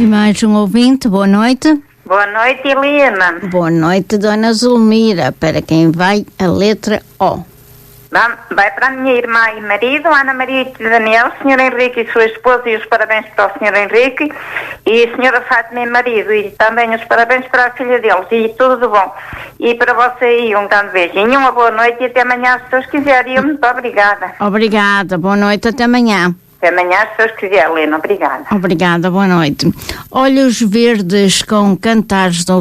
E mais um ouvinte, boa noite. Boa noite, Helena. Boa noite, Dona Zulmira. Para quem vai a letra O. Vai para a minha irmã e marido, Ana Maria e Daniel, Sr. Henrique e sua esposa, e os parabéns para o Sr. Henrique, e a Sra. Fátima e marido, e também os parabéns para a filha deles, e tudo de bom. E para você aí, um grande beijinho, uma boa noite e até amanhã, se Deus quiser. E muito obrigada. Obrigada, boa noite, até amanhã. Até amanhã, se Deus quiser, Helena. Obrigada. Obrigada, boa noite. Olhos Verdes com Cantares do